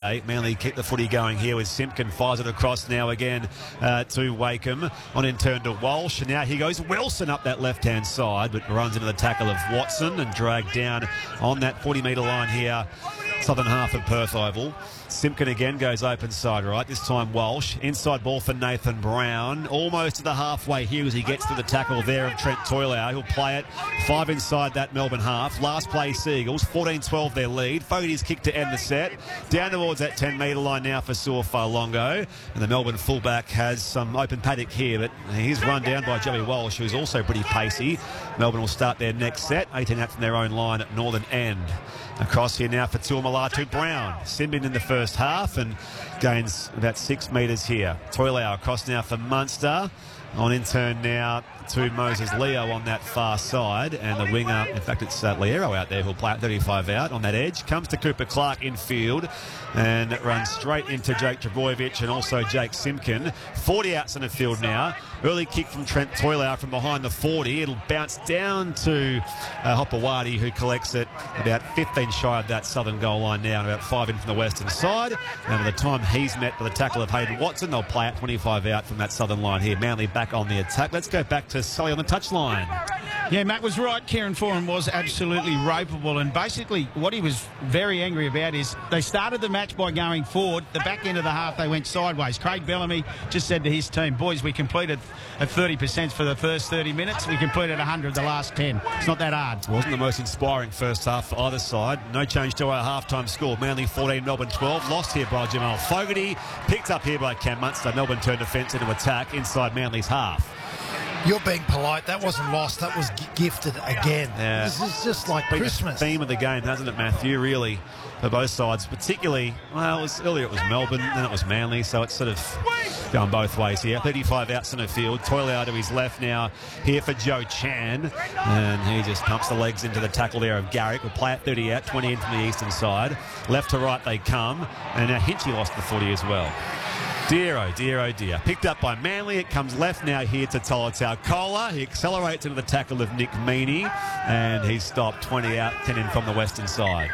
day. Manly keep the footy going here with Simpkin. Fires it across now again to Wakeham. On in turn to Walsh. And now here goes Wilson up that left-hand side, but runs into the tackle of Watson and dragged down on that 40-metre line here. Southern half of Perth Oval. Simpkin again goes open side right. This time Walsh. Inside ball for Nathan Brown. Almost to the halfway here as he gets to the tackle there of Trent Toilau. He'll play it. 5 inside that Melbourne half. Last play Seagulls. 14-12 their lead. Fogarty's kick to end the set. Down towards that 10-metre line now for Suafalongo. And the Melbourne fullback has some open paddock here, but he's run down by Joey Walsh, who's also pretty pacey. Melbourne will start their next set. 18 out from their own line at Northern End. Across here now for Tuamalatu Brown. Simbin in the first half and gains about 6 metres here. Toilau across now for Munster. On in turn now to Moses Leo on that far side, and the winger, in fact it's Liero out there who'll play at 35 out on that edge. Comes to Cooper Clark in field and runs straight into Jake Trbojevic and also Jake Simpkin. 40 outs in the field now. Early kick from Trent Toilau from behind the 40. It'll bounce down to Hopewadi, who collects it about 15 shy of that southern goal line now and about 5 in from the western side. And by the time he's met by the tackle of Hayden Watson, they'll play at 25 out from that southern line here. Manly back on the attack. Let's go back to Sully on the touchline. Yeah, Matt was right. Kieran Foran was absolutely ropeable, and basically what he was very angry about is they started the match by going forward. The back end of the half they went sideways. Craig Bellamy just said to his team, boys, we completed at 30% for the first 30 minutes. We completed 100 the last 10. It's not that hard. Wasn't the most inspiring first half for either side. No change to our half-time score. Manly 14, Melbourne 12. Lost here by Jamal Fogarty. Picked up here by Cam Munster. Melbourne turned defence into attack inside Manly's half. You're being polite. That wasn't lost. That was gifted again. Yeah. This is just like Christmas. The theme of the game, hasn't it, Matthew? Really, for both sides. Particularly, well, earlier it was Melbourne, then it was Manly, so it's sort of going both ways here. 35 outs in the field. Toilau to his left now here for Joe Chan. And he just pumps the legs into the tackle there of Garrick. Will play at 30 out, 20 in from the eastern side. Left to right they come. And now Hinchy lost the 40 as well. Dear, oh dear, oh dear. Picked up by Manly. It comes left now here to Tolotau Kola. He accelerates into the tackle of Nick Meaney. And he's stopped 20 out, 10 in from the western side.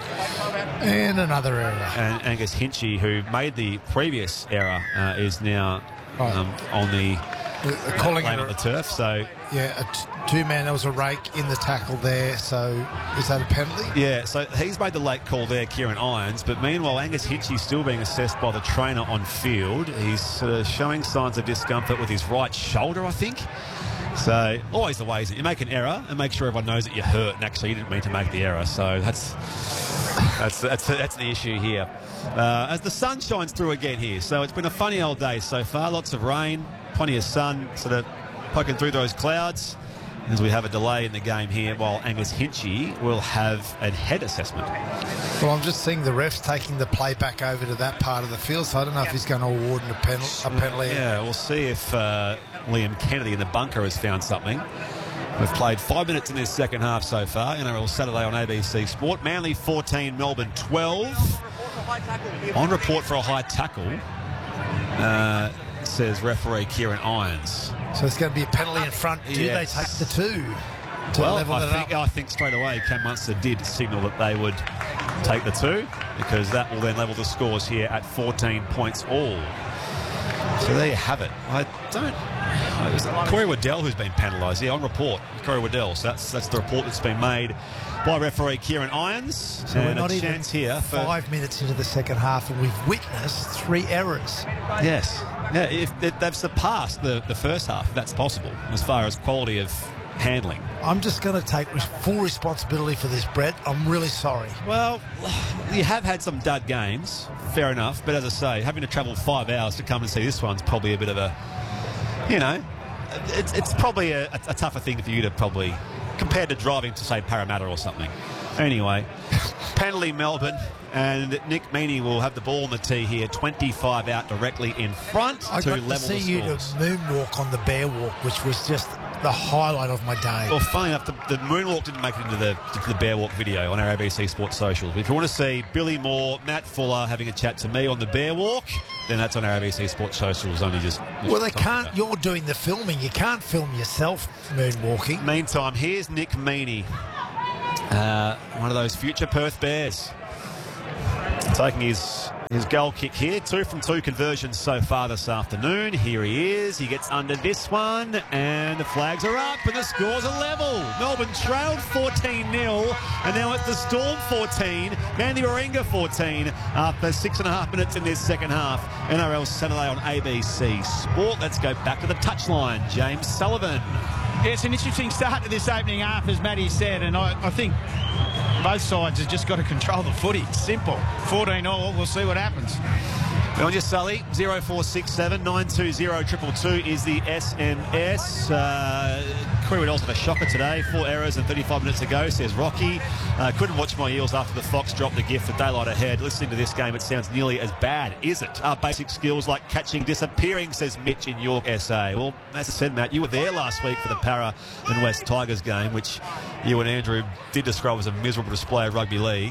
And another error. And Angus Hinchy, who made the previous error, is now on the calling lane of the turf. So yeah, a two-man. There was a rake in the tackle there. So is that a penalty? Yeah, so he's made the late call there, Kieran Irons. But meanwhile, Angus Hinchy's still being assessed by the trainer on field. He's showing signs of discomfort with his right shoulder, I think. So always the way is that you make an error and make sure everyone knows that you're hurt and actually you didn't mean to make the error. So that's the issue here. As the sun shines through again here. So it's been a funny old day so far. Lots of rain, plenty of sun sort of poking through those clouds as we have a delay in the game here while Angus Hinchy will have a head assessment. Well, I'm just seeing the refs taking the play back over to that part of the field, so I don't know if he's going to award a penalty. Yeah, we'll see if Liam Kennedy in the bunker has found something. We've played 5 minutes in this second half so far. NRL Saturday on ABC Sport. Manly 14, Melbourne 12. On report for a high tackle, says referee Kieran Irons. So it's going to be a penalty in front. Do they take the two? I think straight away Cam Munster did signal that they would take the two, because that will then level the scores here at 14 points all. So there you have it. It was Corey Waddell who's been penalised. Yeah, on report, Corey Waddell. So that's the report that's been made by referee Kieran Irons. So and we're not a even chance here for 5 minutes into the second half, and we've witnessed 3 errors. Yes. Yeah, if they've surpassed the first half, that's possible, as far as quality of handling. I'm just going to take full responsibility for this, Brett. I'm really sorry. Well, you have had some dud games, fair enough, but as I say, having to travel 5 hours to come and see this one's probably a bit of a, it's probably a tougher thing for you to probably, compared to driving to, say, Parramatta or something. Anyway, penalty Melbourne, and Nick Meaney will have the ball on the tee here, 25 out directly in front I to got level to see the you to scores. moonwalk on the bear walk, which was just the highlight of my day. Well, funny enough, the moonwalk didn't make it into the bear walk video on our ABC Sports socials. If you want to see Billy Moore, Matt Fuller having a chat to me on the bear walk, then that's on our ABC Sports socials. Only just well, they can't. You're doing the filming. You can't film yourself moonwalking. Meantime, here's Nick Meaney, one of those future Perth Bears, taking his His goal kick here, 2 from 2 conversions so far this afternoon. Here he is. He gets under this one, and the flags are up, and the scores are level. Melbourne trailed 14-0, and now it's the Storm 14, Manly Warringah 14 after 6.5 minutes in this second half. NRL Saturday on ABC Sport. Let's go back to the touchline. James Sullivan. Yeah, it's an interesting start to this opening half, as Matty said, and I think both sides have just got to control the footy. It's simple. 14-all. We'll see what happens. On your Sully, 0467 920 222 is the SMS. Corey Waddell's had a shocker today. 4 errors and 35 minutes ago, says Rocky. Couldn't watch my Eels after the Fox dropped the gift for daylight ahead. Listening to this game, it sounds nearly as bad, is it? Basic skills like catching disappearing, says Mitch in York, SA. Well, as I said, Matt, you were there last week for the Para and West Tigers game, which you and Andrew did describe as a miserable display of rugby league.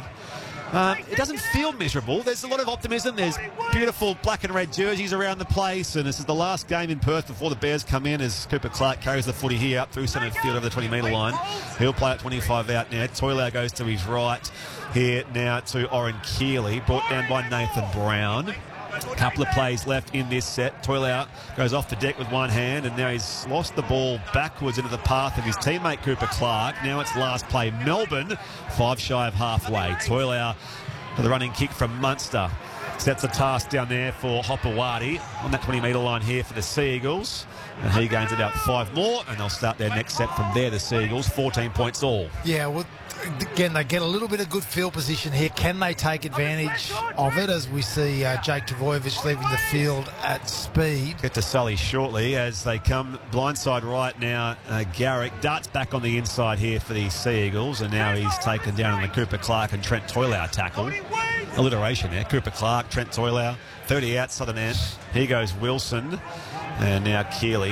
It doesn't feel miserable. There's a lot of optimism. There's beautiful black and red jerseys around the place, and this is the last game in Perth before the Bears come in as Cooper Clark carries the footy here up through centre field over the 20-metre line. He'll play at 25 out now. Toilau goes to his right here now to Oren Keeley, brought down by Nathan Brown. A couple of plays left in this set. Toilau goes off the deck with one hand, and now he's lost the ball backwards into the path of his teammate Cooper Clark. Now it's last play Melbourne, 5 shy of halfway. Toilau for the running kick from Munster. Sets a task down there for Hopewadi on that 20-metre line here for the Sea Eagles. And he gains about 5 more, and they'll start their next set from there, the Sea Eagles, 14 points all. Yeah, well, again, they get a little bit of good field position here. Can they take advantage of it as we see Jake Trbojevic leaving the field at speed? Get to Sully shortly as they come blindside right now. Garrick darts back on the inside here for the Sea Eagles, and now he's taken down on the Cooper Clark and Trent Toilau tackle. Alliteration there. Cooper Clark, Trent Toilau, 30 out, Southern Ant. Here goes Wilson, and now Keeley.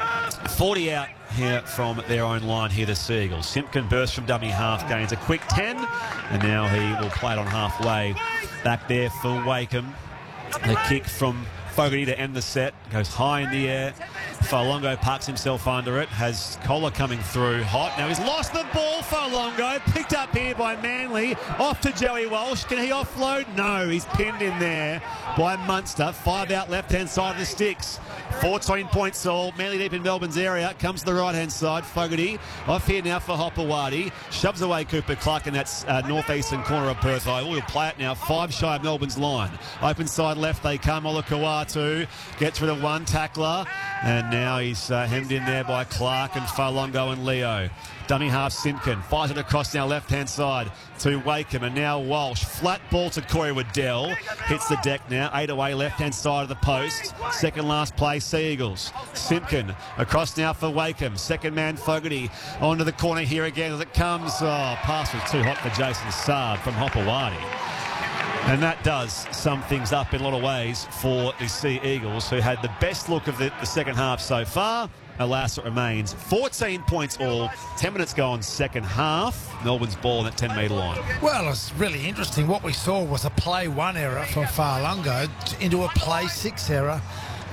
40 out here from their own line here, the Sea Eagles. Simpkin bursts from dummy half, gains a quick 10, and now he will play it on halfway. Back there for Wakeham. The kick from Fogarty to end the set. Goes high in the air. Faulongo parks himself under it. Has Collar coming through hot. Now he's lost the ball, Faulongo. Picked up here by Manly. Off to Joey Walsh. Can he offload? No, he's pinned in there by Munster. 5 out left-hand side of the sticks. 14 points all. Manly deep in Melbourne's area. Comes to the right-hand side. Fogarty off here now for Hopewadi. Shoves away Cooper Clark in that northeastern corner of Perth Oval. He'll play it now 5 shy of Melbourne's line. Open side left they come. Olakau'atu gets rid of one tackler. And now he's hemmed in there by Clark and Faulongo and Leo. Dummy half Simpkin. Fires it across now left-hand side to Wakeham. And now Walsh. Flat ball to Corey Waddell. Hits the deck now. 8 away left-hand side of the post. Second last play, Sea Eagles. Simpkin across now for Wakeham. Second man Fogarty onto the corner here again as it comes. Oh, pass was too hot for Jason Saab from Hopewadi. And that does sum things up in a lot of ways for the Sea Eagles, who had the best look of the second half so far. Alas, it remains 14 points all. 10 minutes gone second half. Melbourne's ball on that 10-metre line. Well, it's really interesting. What we saw was a play 1 error from Faulongo into a play 6 error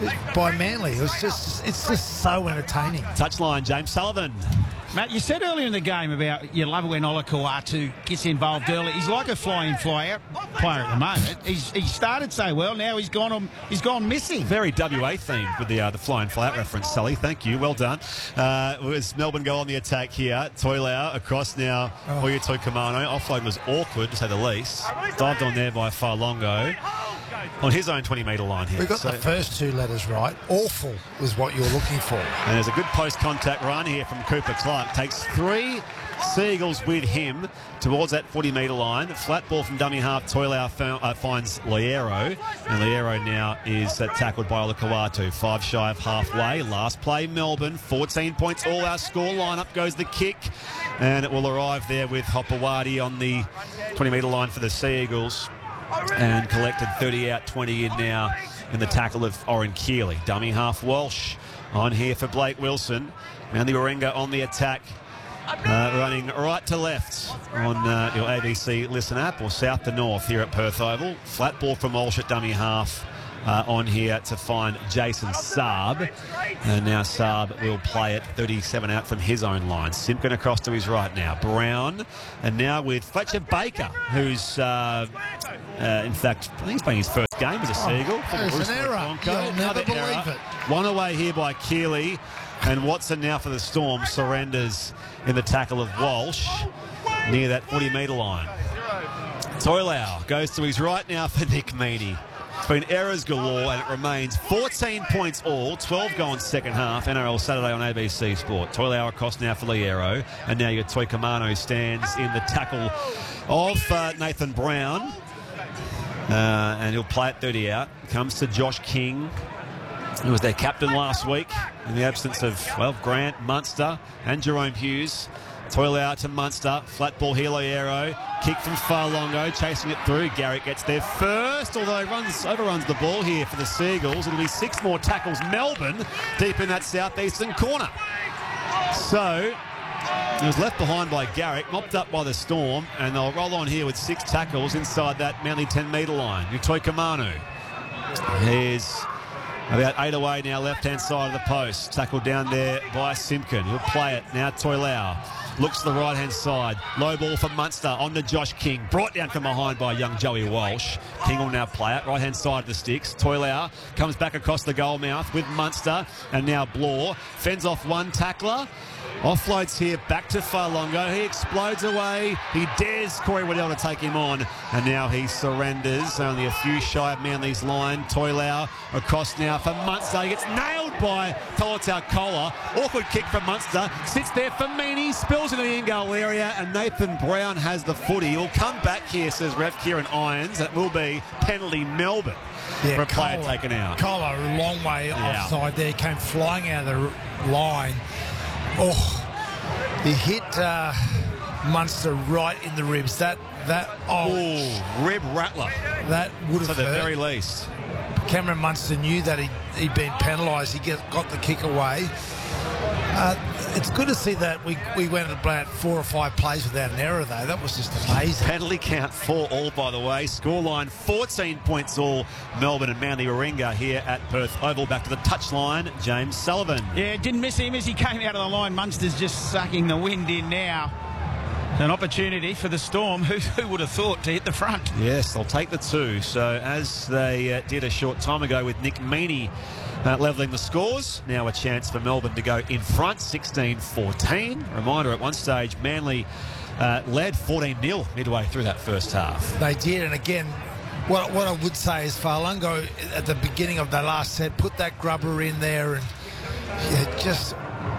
by Manly. It's just so entertaining. Touchline, James Sullivan. Matt, you said earlier in the game about you love it when Olakau'atu gets involved early. He's like a fly-in, fly-out player at the moment. He started so well, now he's gone missing. Very WA themed with the fly-in, fly-out reference, Sully. Thank you, well done. As Melbourne go on the attack here, Toilau across now, Oyuto Kamano. Offload was awkward, to say the least. Dived on there by Faulongo on his own 20-metre line here. We got the first 2 letters right. Awful was what you're looking for. And there's a good post-contact run here from Cooper Clark. Takes 3 Sea Eagles with him towards that 40-metre line. Flat ball from dummy half. Toilau finds Liero. And Liero now is tackled by Olakau'atu. 5 shy of halfway. Last play, Melbourne. 14 points all our score line. Up goes the kick. And it will arrive there with Hopewadi on the 20-metre line for the Sea Eagles. And collected 30 out, 20 in now in the tackle of Oren Keeley. Dummy half Walsh on here for Blake Wilson. Manly Warringah on the attack. Running right to left on your ABC Listen app, or south to north here at Perth Oval. Flat ball from Walsh at dummy half. on here to find Jason Saab. And now Saab will play it 37 out from his own line. Simpkin across to his right now. Brown. And now with Fletcher Baker, who's, in fact, I think he's playing his first game as a Seagull. There's an error. You'll never believe it. One away here by Keeley. And Watson now for the Storm surrenders in the tackle of Walsh near that 40-metre line. Toilau goes to his right now for Nick Meaney. It's been errors galore, and it remains 14 points all, 12 going second half. NRL Saturday on ABC Sport. Toilau across now for Liero, and now your Toi Kamano stands in the tackle of Nathan Brown, and he'll play it 30 out. Comes to Josh King, who was their captain last week in the absence of, well, Grant, Munster and Jerome Hughes. Toilau to Munster, flat ball here, Liero, kick from Farlongo, chasing it through. Garrick gets there first, although overruns the ball here for the Seagulls. It'll be 6 more tackles. Melbourne deep in that southeastern corner. So he was left behind by Garrick, mopped up by the Storm, and they'll roll on here with 6 tackles inside that Manly 10-metre line. Toi Kamano. Here's about 8 away now, left-hand side of the post. Tackled down there by Simpkin. He'll play it now. Toilau looks to the right-hand side. Low ball for Munster. On to Josh King. Brought down from behind by young Joey Walsh. King will now play it. Right-hand side of the sticks. Toilau comes back across the goal mouth with Munster. And now Blore fends off one tackler. Offloads here back to Farlongo. He explodes away. He dares Corey Waddell to take him on. And now he surrenders. Only a few shy of Manly's line. Toilau across now for Munster. He gets nailed by Tolotau Kola. Awkward kick from Munster. Sits there for Meaney. Spills into the in-goal area. And Nathan Brown has the footy. He'll come back here, says ref Kieran Irons. That will be penalty Melbourne. For a player taken out. Kola a long way offside there. Came flying out of the line. Oh, he hit Munster right in the ribs. That rib rattler. That would have hurt. At the very least. Cameron Munster knew that he'd been penalised. He got the kick away. It's good to see that we went about 4 or 5 plays without an error, though. That was just amazing. Penalty count 4 all, by the way. Scoreline 14 points all. Melbourne and Manly Warringah here at Perth Oval. Back to the touchline, James Sullivan. Yeah, didn't miss him as he came out of the line. Munster's just sucking the wind in now. An opportunity for the Storm. Who would have thought to hit the front? Yes, they'll take the 2. So as they did a short time ago with Nick Meaney levelling the scores, now a chance for Melbourne to go in front, 16-14. Reminder, at one stage, Manly led 14-0 midway through that first half. They did, and again, what I would say is Farlongo at the beginning of the last set put that grubber in there, and just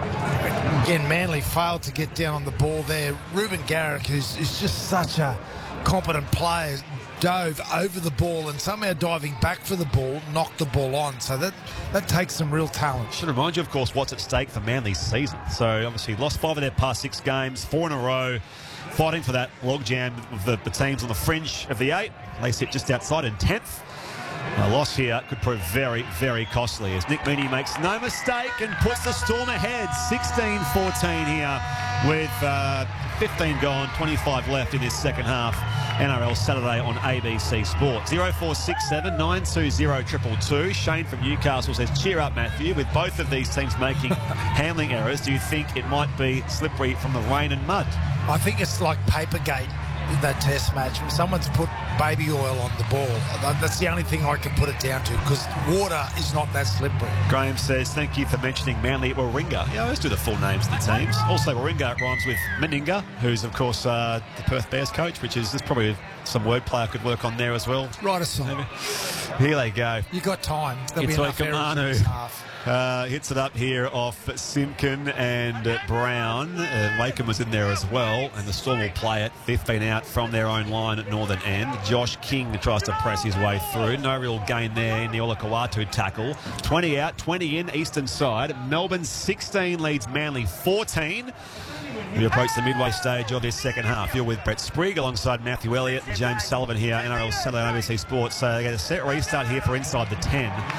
again Manly failed to get down on the ball there. Ruben Garrick, who's just such a competent player, dove over the ball and somehow diving back for the ball knocked the ball on. So that takes some real talent. Should remind you, of course, what's at stake for Manly's season. So obviously lost 5 of their past 6 games, 4 in a row, fighting for that logjam of the teams on the fringe of the 8. They sit just outside in 10th. A loss here could prove very, very costly as Nick Meaney makes no mistake and puts the Storm ahead 16-14 here with 15 gone, 25 left in this second half. NRL Saturday on ABC Sport. 0467 920 222. Shane from Newcastle says, cheer up, Matthew. With both of these teams making handling errors, do you think it might be slippery from the rain and mud? I think it's like Papergate in that test match. Someone's put baby oil on the ball. That's the only thing I can put it down to, because water is not that slippery. Graham says, thank you for mentioning Manly Warringah. Yeah, let's do the full names of the teams. Also, Warringah rhymes with Meninga, who's, of course, the Perth Bears coach, which is there's probably some wordplay I could work on there as well. Write a song. Here they go. You got time. It's Toi Kamano. Hits it up here off Simpkin and Brown. Wakeham was in there as well, and the Storm will play it. 15 out from their own line at northern end. Josh King tries to press his way through. No real gain there in the Olakau'atu tackle. 20 out, 20 in, eastern side. Melbourne 16 leads Manly 14. We approach the midway stage of this second half. You're with Brett Sprigg alongside Matthew Elliott and James Sullivan here, NRL Saturday on ABC Sports. So they get a set restart here for inside the 10.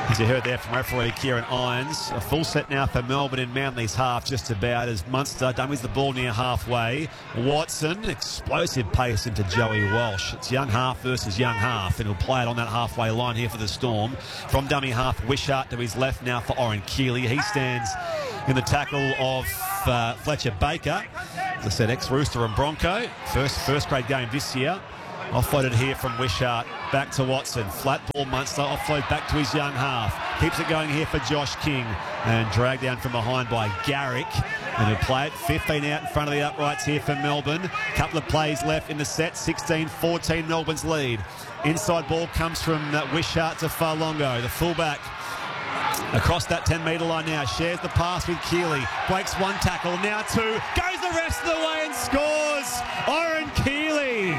As you heard there from referee Kieran Irons, a full set now for Melbourne in Manly's half, just about, as Munster dummies the ball near halfway. Watson, explosive pace into Joey Walsh. It's young half versus young half, and he'll play it on that halfway line here for the Storm. From dummy half, Wishart to his left now for Oren Keeley. He stands in the tackle of Fletcher Baker. As I said, ex-Rooster and Bronco. First grade game this year. Offloaded here from Wishart, back to Watson. Flat ball, Munster, offload back to his young half. Keeps it going here for Josh King. And dragged down from behind by Garrick. And he'll play it 15 out in front of the uprights here for Melbourne. Couple of plays left in the set, 16-14 Melbourne's lead. Inside ball comes from Wishart to Farlongo, the fullback. Across that 10-metre line now, shares the pass with Keeley. Breaks one tackle, now two. Goes the rest of the way and scores! Oren Keeley!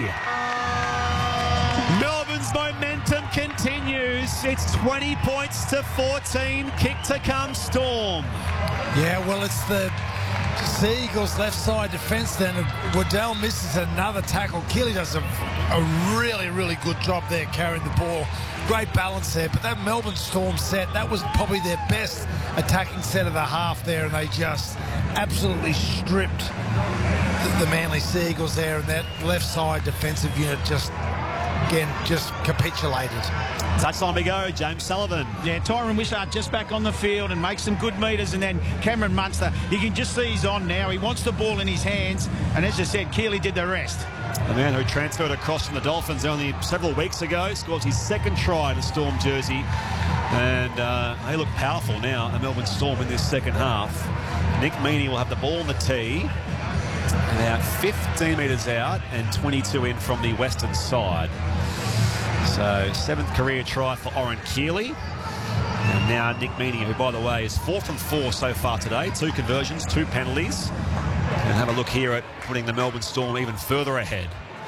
Melbourne's momentum continues. It's 20 points to 14. Kick to come, Storm. Yeah, well, it's the Sea Eagles left side defence then. Waddell misses another tackle. Keeley does a really, really good job there carrying the ball. Great balance there. But that Melbourne Storm set, that was probably their best attacking set of the half there, and they just absolutely stripped the Manly Sea Eagles there, and that left side defensive unit just capitulated. Touchline we go, James Sullivan. Yeah, Tyron Wishart just back on the field and makes some good metres, and then Cameron Munster, you can just see he's on now. He wants the ball in his hands, and as I said, Keeley did the rest. The man who transferred across from the Dolphins only several weeks ago scores his second try in a Storm jersey, and they look powerful now, the Melbourne Storm, in this second half. Nick Meaney will have the ball on the tee, about 15 metres out and 22 in from the western side. So, 7th career try for Oren Keeley. And now Nick Meaney, who, by the way, is 4 from 4 so far today. 2 conversions, 2 penalties. And have a look here at putting the Melbourne Storm even further ahead.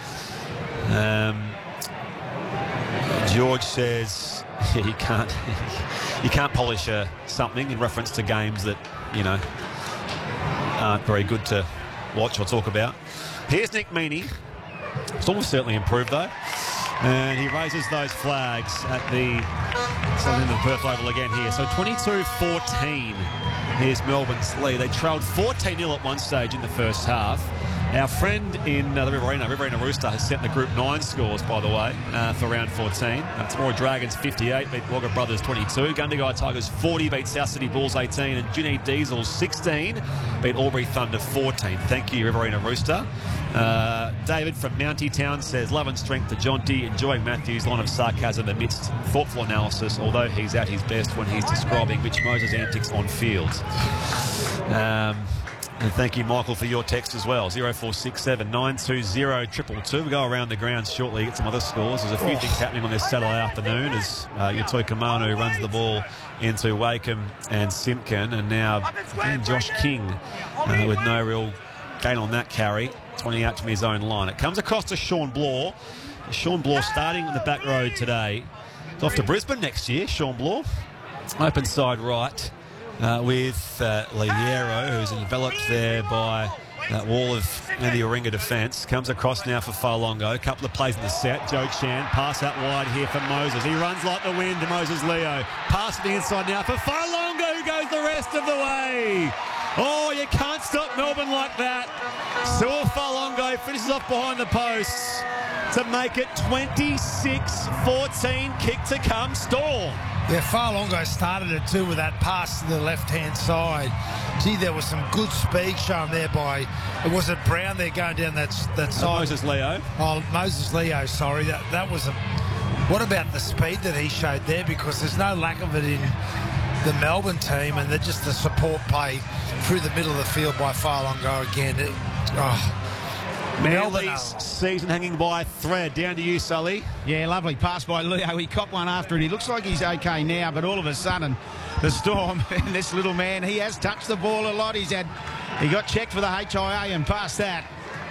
George says you can't polish something in reference to games that, you know, aren't very good to watch or talk about. Here's Nick Meaney. Storm have certainly improved, though. And he raises those flags at the Perth Oval again here. So 22-14 is Melbourne's lead. They trailed 14-0 at one stage in the first half. Our friend in the Riverina Rooster, has sent the Group 9 scores, by the way, for round 14. Tamora Dragons 58, beat Wagga Brothers 22. Gundagai Tigers 40, beat South City Bulls 18. And Junee Diesel 16, beat Albury Thunder 14. Thank you, Riverina Rooster. David from Mountie Town says, love and strength to Jonty, enjoying Matthews' line of sarcasm amidst thoughtful analysis, although he's at his best when he's describing Mitch Moses' antics on field. And thank you, Michael, for your text as well. 0467 920 222. We'll go around the grounds shortly, get some other scores. There's a few things happening on this Saturday afternoon as Yatoi Kamanu runs the ball into Wakeham and Simpkin. And now Josh King with no real gain on that carry, 20 out from his own line. It comes across to Sean Bloor. Sean Bloor starting on the back road today. It's off to Brisbane next year, Sean Bloor. Open side right. With Liero, who's enveloped there by that wall of Andy Oringa defence. Comes across now for Farlongo. A couple of plays in the set. Joe Chan, pass out wide here for Moses. He runs like the wind to Moses Leo. Pass to the inside now for Farlongo, who goes the rest of the way. Oh, you can't stop Melbourne like that. Saul Farlongo finishes off behind the posts to make it 26-14. Kick to come, Storm. Yeah, Farlongo started it too with that pass to the left-hand side. Gee, there was some good speed shown there by, was it Brown there going down that side? Moses Leo. Oh, Moses Leo, sorry. That was a... What about the speed that he showed there? Because there's no lack of it in the Melbourne team, and they're just the support play through the middle of the field by Farlongo again. Manly's season hanging by a thread. Down to you, Sully. Yeah, lovely pass by Leo. He copped one after it. He looks like he's okay now, but all of a sudden, the Storm and this little man, he has touched the ball a lot. He got checked for the HIA and passed that.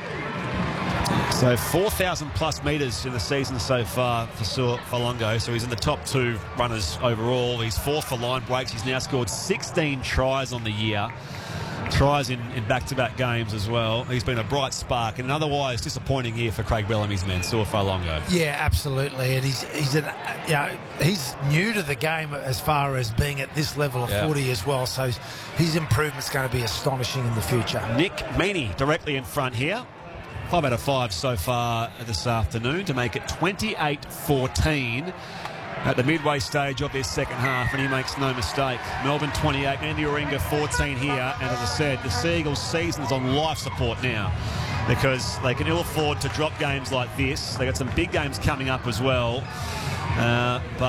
So 4,000 plus metres in the season so far for Farlongo. So he's in the top 2 runners overall. He's 4th for line breaks. He's now scored 16 tries on the year. Tries in back-to-back games as well. He's been a bright spark in an otherwise disappointing year for Craig Bellamy's men, Sua Fa'alogo. Yeah, absolutely. And he's new to the game as far as being at this level of footy as well. So his improvement's going to be astonishing in the future. Nick Meaney directly in front here. 5 out of 5 so far this afternoon to make it 28-14 at the midway stage of this second half, and he makes no mistake. Melbourne 28, Andy Warringah 14 here, and as I said, the Seagulls season is on life support now because they can ill afford to drop games like this. They got some big games coming up as well, but